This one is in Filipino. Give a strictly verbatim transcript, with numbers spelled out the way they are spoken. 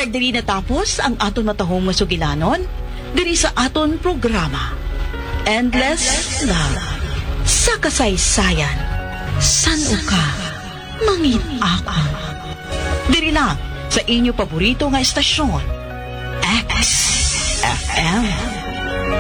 Kag diri natapos ang aton matahong masugilanon diri sa aton programa Endless Love sa kasaysayan san uka mangin-ako diri lang sa inyo paborito nga estasyon X F M.